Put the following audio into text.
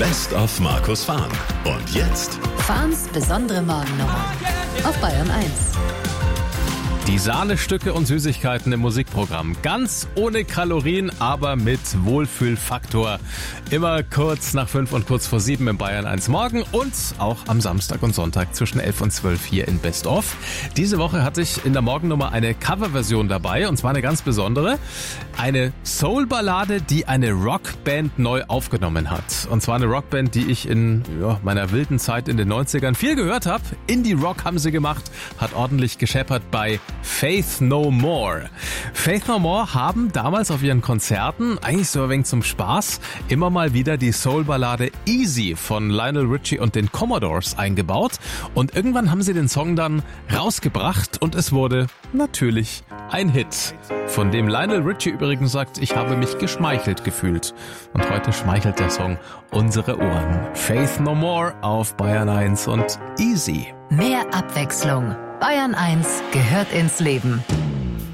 Best of Markus Fahn. Und jetzt Fahns besondere Morgennummer auf Bayern 1. Die Sahnestücke und Süßigkeiten im Musikprogramm. Ganz ohne Kalorien, aber mit Wohlfühlfaktor. Immer kurz nach 5 und kurz vor 7 im Bayern 1 Morgen und auch am Samstag und Sonntag zwischen 11 und 12 hier in Best of. Diese Woche hatte ich in der Morgennummer eine Coverversion dabei und zwar eine ganz besondere. Eine Soul-Ballade, die eine Rockband neu aufgenommen hat. Und zwar eine Rockband, die ich in meiner wilden Zeit in den 90ern viel gehört habe. Indie-Rock haben sie gemacht, hat ordentlich gescheppert bei Faith No More. Faith No More haben damals auf ihren Konzerten, eigentlich so ein wenig zum Spaß, immer mal wieder die Soul-Ballade Easy von Lionel Richie und den Commodores eingebaut. Und irgendwann haben sie den Song dann rausgebracht und es wurde natürlich ein Hit, von dem Lionel Richie übrigens sagt, ich habe mich geschmeichelt gefühlt. Und heute schmeichelt der Song unsere Ohren. Faith No More auf Bayern 1 und Easy. Mehr Abwechslung. Bayern 1 gehört ins Leben.